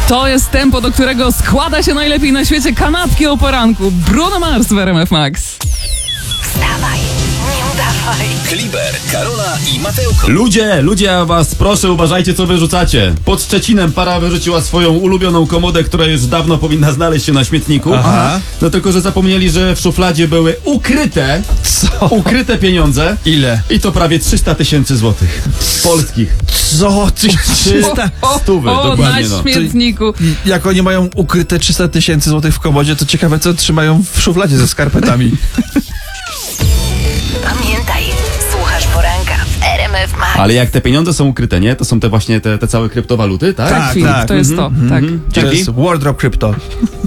To jest tempo, do którego składa się najlepiej na świecie kanapki o poranku. Bruno Mars w RMF Max. Wstawaj, nie udawaj. Kliber, Karola i Mateuko. Ludzie, ja was proszę, uważajcie, co wyrzucacie. Pod Szczecinem para wyrzuciła swoją ulubioną komodę, która już dawno powinna znaleźć się na śmietniku. Aha. No tylko, że zapomnieli, że w szufladzie były ukryte pieniądze. Ile? I to prawie 300 000 złotych. Polskich. Co? 300? Stówy, O, dokładnie na no. śmietniku. Jak oni mają ukryte 300 000 złotych w komodzie, to ciekawe, co trzymają w szufladzie ze skarpetami. Pamiętaj, słuchasz poranka w RMF Max. Ale jak te pieniądze są ukryte, nie? To są te właśnie te całe kryptowaluty, tak? Tak, Filip, tak. to jest to. Tak. To jest wardrobe crypto.